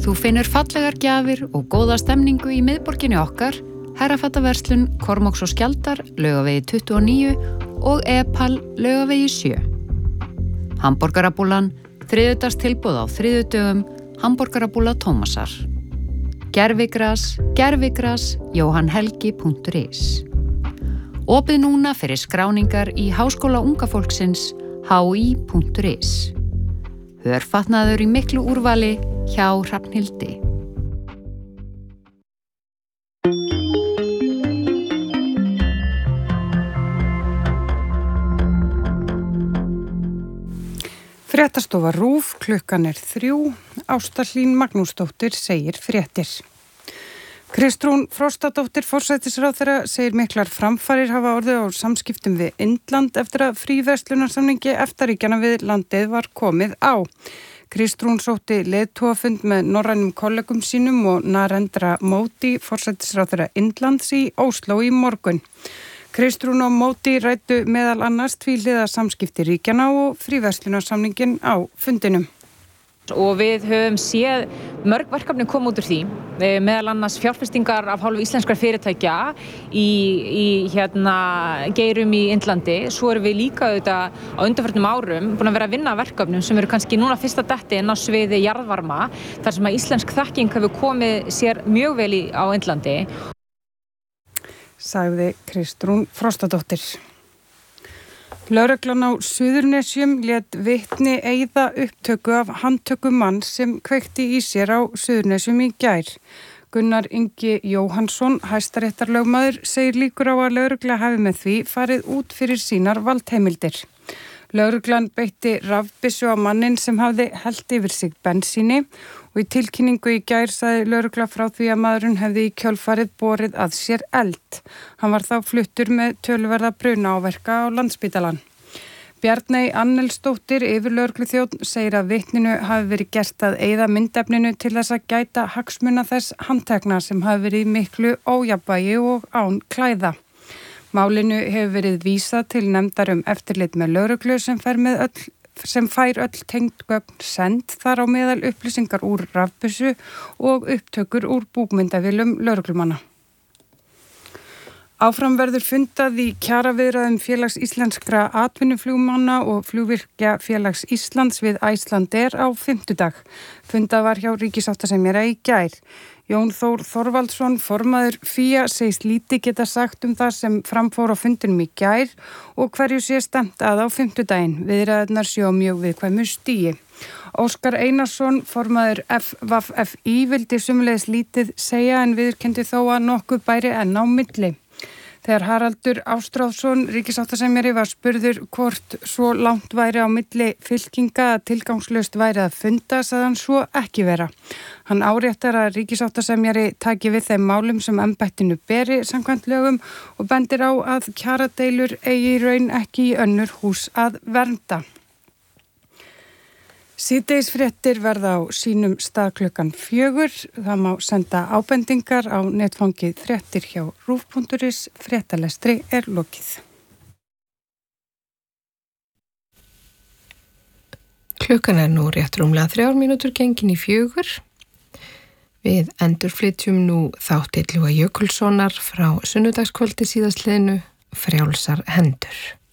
Þú finnur fallegar gjafir og góða stemningu í miðborginni okkar, Herrafattaverslun, Kormáks og Skjaldar, Laugavegi 29 og Epal, Laugavegi 7. Hamborgarabúlan, þriðjudagstilboð á þriðjudögum, Hamborgarabúla Tómasar. Gervigras, johanhelgi.is. Opið núna fyrir skráningar í Háskóla unga fólksins, hi.is. Hörfatnaður í miklu úrvali hjá Hrafnhildi. Fréttastofa RÚV, klukkan 3, Ásta Hlín Magnúsdóttir segir fréttir. Kristrún Frostadóttir forsætisráðherra segir miklar framfarir hafa orðið á samskiptum við Indland eftir að fríverslunarsamningi EFTA-ríkjanna við landið var komið á. Kristrún sótti leiðtogafund með norrænum kollegum sínum og Narendra Modi, forsætisráðherra Indlands í Ósló í morgun. Kristrún og Modi ræddu meðal annars tvíhliða samskipti ríkjanna og fríverslunarsamningin á fundinum. Og við höfum séð mörg verkefni koma út úr því, meðal annars fjárfestingar af hálfu íslenskra fyrirtækja í geirum í Indlandi. Svo erum við líka auðvitað á undanförnum árum búin að vera að vinna verkefnum sem eru kannski núna fyrsta detti inn á sviði jarðvarma, þar sem að íslensk þekking hefur komið sér mjög vel á Indlandi. Sagði Kristrún Frostadóttir. Lögreglan á Suðurnesjum lét vitni eyða upptöku af handtöku manns sem kveikti í sér á Suðurnesjum í gær. Gunnar Ingi Jóhannsson, hæstaréttarlögmaður, segir líkur á að lögregla hafi með því farið út fyrir sínar valdheimildir. Lögreglan beitti rafbyssu á mannin sem hafði hellt yfir sig bensíni og í tilkynningu í gær sagði lögregla frá því að maðurinn hefði í kjölfarið borið að sér eld. Hann var þá fluttur með töluverða brunaáverka á Landspítalann. Bjarney Annelsdóttir, yfirlögregluþjónn, segir að vitninu hafi verið gert að eyða myndefninu til þess að gæta hagsmuna þess handtekna sem hafi verið í miklu ójafnvægi og án klæða. Málinu hefur verið vísað til nefndar eftirlit með lögreglu sem fær öll tengd gögn send, þar á meðal upplýsingar úr rafbyssu og upptökur úr búkmyndavélum lögreglumanna. Áfram verður fundað í kjaraviðræðum Félags íslenskra atvinnuflugmanna og Flugvirkja Félags Íslands við Icelandair á fimmtudag. Fundað var hjá ríkissáttasemjara í gær. Jón Þór Þorvaldsson, formaður FÍA, segist lítið geta sagt það sem framfór á fundinum í gær og hverju sé stefnt að á fimmtudaginn. Viðræðurnar séu á mjög viðkvæmu stigi. Óskar Einarsson, formaður FVFI, vildi sömuleiðis lítið segja en viðurkenndi þó að nokkuð bæri enn á milli. Þegar Haraldur Ástráðsson, ríkissáttasemjari, var spurður hvort svo langt væri á milli fylkinga að tilgangslaust væri að funda, sagði hann svo ekki vera. Hann áréttar að ríkissáttasemjari taki við þeim málum sem embættinu beri samkvæmt lögum og bendir á að kjaradeilur eigi í raun ekki í önnur hús að vernda. Síðdegisfréttir verða á sínum stað klukkan 4. Það má senda ábendingar á netfangið fréttir hjá rúv.is. Fréttalestri lokið. Klukkan nú rétt rúmlega 3 mínútur gengin í 4. Við endurflytjum nú þátt Illuga Jökulssonar frá sunnudagskvöldi síðastliðnu, Frjálsar hendur.